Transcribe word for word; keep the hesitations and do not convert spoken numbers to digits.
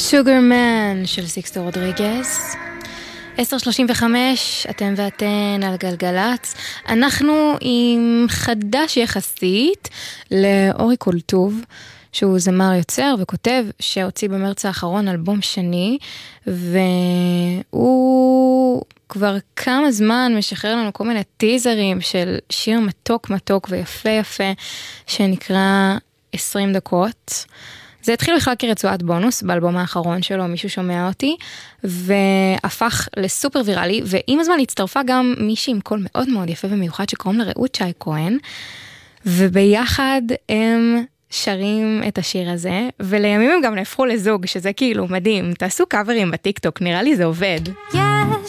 שוגרמן של סיקסטו רודריגז. עשר שלושים וחמש, אתם ואתן על גלגלץ. אנחנו עם חדש יחסית לאורי קולטוב, שהוא זמר יוצר וכותב, שהוציא במרץ האחרון אלבום שני, והוא כבר כמה זמן משחרר לנו כל מיני טיזרים של שיר מתוק מתוק ויפה יפה, שנקרא עשרים דקות. זה התחיל בכלל כרצועת בונוס באלבום האחרון שלו, מישהו שומע אותי, והפך לסופר ויראלי, ועם הזמן הצטרפה גם מישהי עם קול מאוד מאוד יפה ומיוחד שקוראים לה רעות שי כהן, וביחד הם שרים את השיר הזה, ולימים הם גם נהפכו לזוג, שזה כאילו מדהים. תעשו קאברים בטיקטוק, נראה לי זה עובד. יש